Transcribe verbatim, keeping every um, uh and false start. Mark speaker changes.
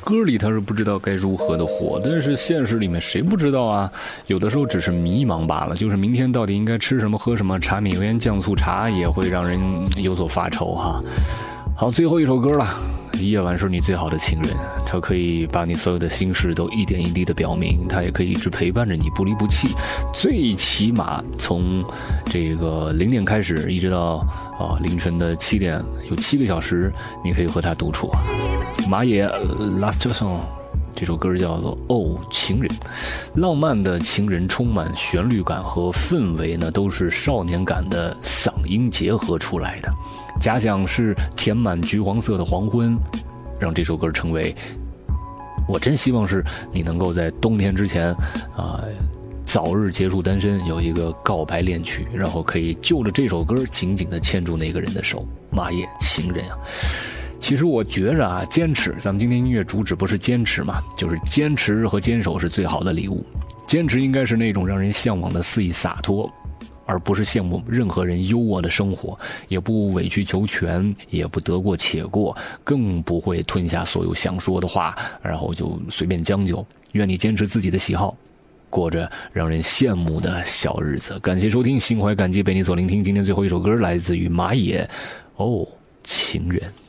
Speaker 1: 歌里他是不知道该如何的活，但是现实里面谁不知道啊？有的时候只是迷茫罢了，就是明天到底应该吃什么喝什么，柴米油盐酱醋茶也会让人有所发愁哈。好，最后一首歌了，夜晚是你最好的情人，它可以把你所有的心事都一点一滴的表明，它也可以一直陪伴着你不离不弃，最起码从这个零点开始一直到啊凌晨的七点，有七个小时你可以和他独处。马野 Last Song 这首歌叫做《哦情人》，浪漫的情人充满旋律感和氛围呢，都是少年感的嗓音结合出来的。假想是填满橘黄色的黄昏，让这首歌成为，我真希望是你能够在冬天之前啊、呃，早日结束单身，有一个告白恋曲，然后可以就着这首歌紧紧地牵住那个人的手。马野情人啊，其实我觉着啊，坚持，咱们今天音乐主旨不是坚持嘛，就是坚持和坚守是最好的礼物。坚持应该是那种让人向往的肆意洒脱，而不是羡慕任何人优渥的生活，也不委曲求全，也不得过且过，更不会吞下所有想说的话，然后就随便将就。愿你坚持自己的喜好，过着让人羡慕的小日子。感谢收听，心怀感激被你所聆听。今天最后一首歌来自于马野，哦，情人。